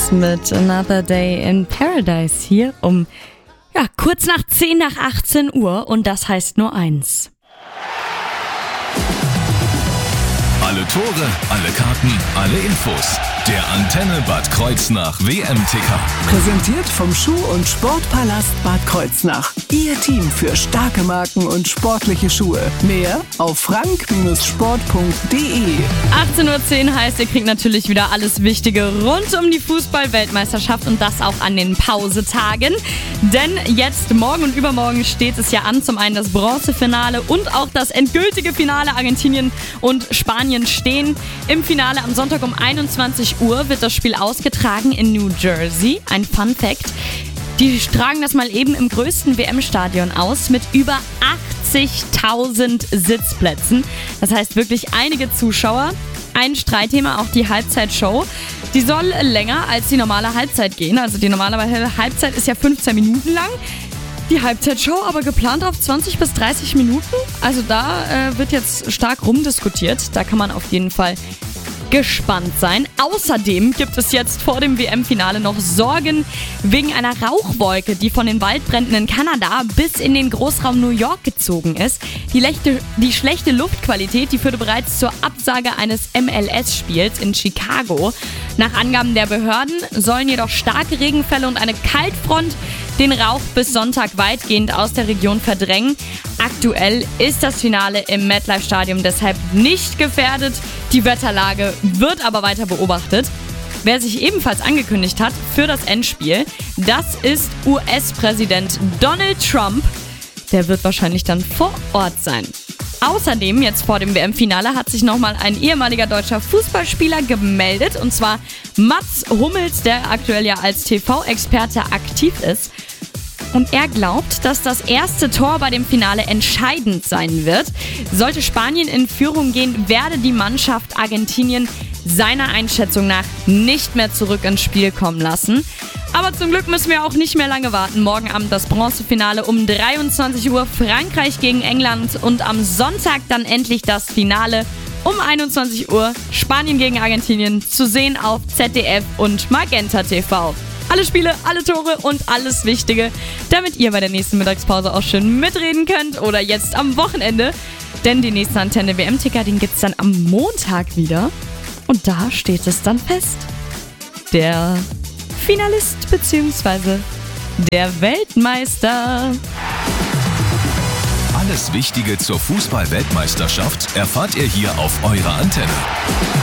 Beatles mit Another Day in Paradise hier um kurz nach 10 nach 18 Uhr und das heißt nur eins. Alle Tore, alle Karten, alle Infos. Der Antenne Bad Kreuznach WM-Ticker. Präsentiert vom Schuh- und Sportpalast Bad Kreuznach. Ihr Team für starke Marken und sportliche Schuhe. Mehr auf frank-sport.de. 18.10 Uhr heißt, ihr kriegt natürlich wieder alles Wichtige rund um die Fußball-Weltmeisterschaft und das auch an den Pausetagen. Denn jetzt, morgen und übermorgen steht es ja an. Zum einen das Bronzefinale und auch das endgültige Finale. Argentinien und Spanien stehen im Finale. Am Sonntag um 21 Uhr wird das Spiel ausgetragen in New Jersey. Ein Fun Fact: Die tragen das mal eben im größten WM-Stadion aus mit über 80.000 Sitzplätzen. Das heißt wirklich einige Zuschauer. Ein Streitthema, auch die Halbzeitshow. Die soll länger als die normale Halbzeit gehen. Also die normale Halbzeit ist ja 15 Minuten lang. Die Halbzeitshow aber geplant auf 20 bis 30 Minuten. Also da wird jetzt stark rumdiskutiert. Da kann man auf jeden Fall gespannt sein. Außerdem gibt es jetzt vor dem WM-Finale noch Sorgen wegen einer Rauchwolke, die von den Waldbränden in Kanada bis in den Großraum New York gezogen ist. Die schlechte Luftqualität, die führte bereits zur Absage eines MLS-Spiels in Chicago. Nach Angaben der Behörden sollen jedoch starke Regenfälle und eine Kaltfront den Rauch bis Sonntag weitgehend aus der Region verdrängen. Aktuell ist das Finale im MetLife-Stadion deshalb nicht gefährdet. Die Wetterlage wird aber weiter beobachtet. Wer sich ebenfalls angekündigt hat für das Endspiel, das ist US-Präsident Donald Trump. Der wird wahrscheinlich dann vor Ort sein. Außerdem, jetzt vor dem WM-Finale, hat sich nochmal ein ehemaliger deutscher Fußballspieler gemeldet. Und zwar Mats Hummels, der aktuell ja als TV-Experte aktiv ist. Und er glaubt, dass das erste Tor bei dem Finale entscheidend sein wird. Sollte Spanien in Führung gehen, werde die Mannschaft Argentinien seiner Einschätzung nach nicht mehr zurück ins Spiel kommen lassen. Aber zum Glück müssen wir auch nicht mehr lange warten. Morgen Abend das Bronzefinale um 23 Uhr, Frankreich gegen England. Und am Sonntag dann endlich das Finale um 21 Uhr, Spanien gegen Argentinien, zu sehen auf ZDF und Magenta TV. Alle Spiele, alle Tore und alles Wichtige, damit ihr bei der nächsten Mittagspause auch schön mitreden könnt oder jetzt am Wochenende. Denn die nächste Antenne WM-Ticker, den gibt's dann am Montag wieder. Und da steht es dann fest. Der Finalist bzw. der Weltmeister. Alles Wichtige zur Fußball-Weltmeisterschaft erfahrt ihr hier auf eurer Antenne.